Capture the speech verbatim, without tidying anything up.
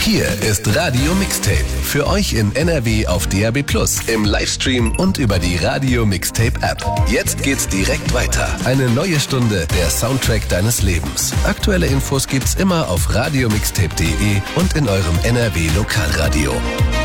Hier ist Radio Mixtape. Für euch in N R W auf D A B plus, im Livestream und über die Radio Mixtape App. Jetzt geht's direkt weiter. Eine neue Stunde, der Soundtrack deines Lebens. Aktuelle Infos gibt's immer auf radiomixtape punkt de und in eurem N R W Lokalradio.